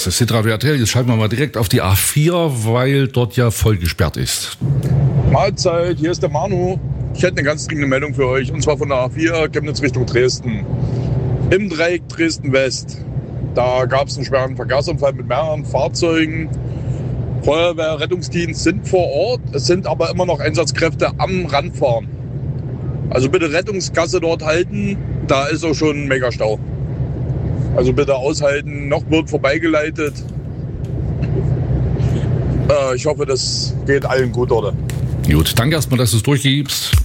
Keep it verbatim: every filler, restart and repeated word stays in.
Das ist Hitradio R T L. Jetzt schalten wir mal direkt auf die A vier, weil dort ja voll gesperrt ist. Mahlzeit, hier ist der Manu. Ich hätte eine ganz dringende Meldung für euch, und zwar von der A vier, Chemnitz Richtung Dresden. Im Dreieck Dresden-West, da gab es einen schweren Verkehrsunfall mit mehreren Fahrzeugen. Feuerwehr, Rettungsdienst sind vor Ort, es sind aber immer noch Einsatzkräfte am Ranfahren. Also bitte Rettungsgasse dort halten, da ist auch schon ein Megastau. Also bitte aushalten, noch wird vorbeigeleitet. Äh, ich hoffe, das geht allen gut dort. Gut, danke erstmal, dass du es durchgibst.